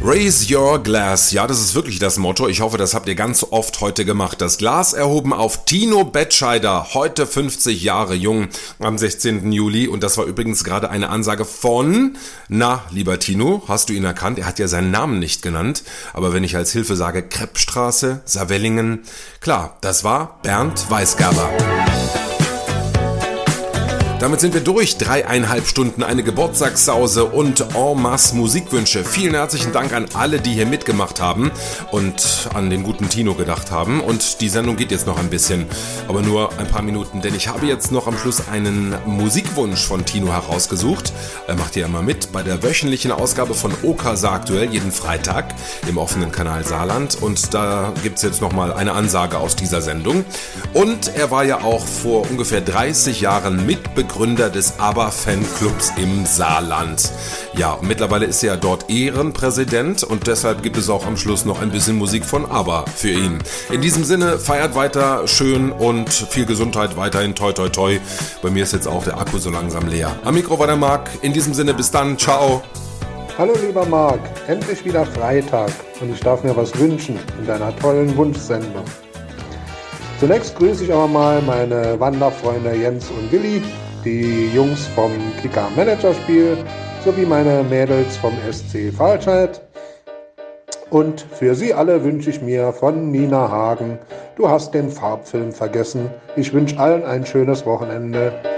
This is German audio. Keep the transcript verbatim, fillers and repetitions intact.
Raise your glass. Ja, das ist wirklich das Motto. Ich hoffe, das habt ihr ganz oft heute gemacht. Das Glas erhoben auf Tino Betscheider, heute fünfzig Jahre jung, am sechzehnten Juli. Und das war übrigens gerade eine Ansage von, na, lieber Tino, hast du ihn erkannt? Er hat ja seinen Namen nicht genannt. Aber wenn ich als Hilfe sage Kreppstraße, Savellingen, klar, das war Bernd Weisgerber. Damit sind wir durch. Dreieinhalb Stunden eine Geburtstagssause und en masse Musikwünsche. Vielen herzlichen Dank an alle, die hier mitgemacht haben und an den guten Tino gedacht haben. Und die Sendung geht jetzt noch ein bisschen, aber nur ein paar Minuten, denn ich habe jetzt noch am Schluss einen Musikwunsch von Tino herausgesucht. Er macht hier immer mit bei der wöchentlichen Ausgabe von Okasa aktuell, jeden Freitag im offenen Kanal Saarland. Und da gibt es jetzt nochmal eine Ansage aus dieser Sendung. Und er war ja auch vor ungefähr dreißig Jahren Mitbegründer Gründer des ABBA-Fanclubs im Saarland. Ja, mittlerweile ist er dort Ehrenpräsident und deshalb gibt es auch am Schluss noch ein bisschen Musik von ABBA für ihn. In diesem Sinne, feiert weiter schön und viel Gesundheit weiterhin, toi toi toi. Bei mir ist jetzt auch der Akku so langsam leer. Am Mikro war der Marc. In diesem Sinne, bis dann, ciao. Hallo lieber Marc, endlich wieder Freitag und ich darf mir was wünschen in deiner tollen Wunschsendung. Zunächst grüße ich aber mal meine Wanderfreunde Jens und Willi, die Jungs vom Kicker-Manager-Spiel sowie meine Mädels vom S C Falscheid. Und für sie alle wünsche ich mir von Nina Hagen, du hast den Farbfilm vergessen. Ich wünsche allen ein schönes Wochenende.